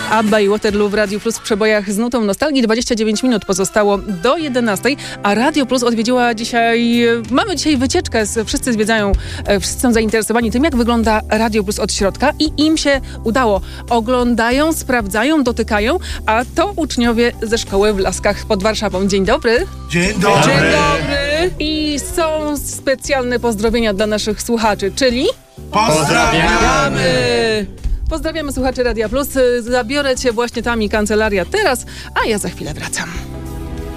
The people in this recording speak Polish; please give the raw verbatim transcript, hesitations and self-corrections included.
Abba i Waterloo w Radiu Plus w przebojach z nutą nostalgii. dwadzieścia dziewięć minut pozostało do jedenastej, a Radio Plus odwiedziła dzisiaj... Mamy dzisiaj wycieczkę, z, wszyscy zwiedzają, wszyscy są zainteresowani tym, jak wygląda Radio Plus od środka i im się udało. Oglądają, sprawdzają, dotykają, a to uczniowie ze szkoły w Laskach pod Warszawą. Dzień dobry. Dzień dobry. Dzień dobry. I są specjalne pozdrowienia dla naszych słuchaczy, czyli... Pozdrawiamy! Pozdrawiamy słuchaczy Radia Plus. Zabiorę cię właśnie tam i kancelaria teraz, a ja za chwilę wracam.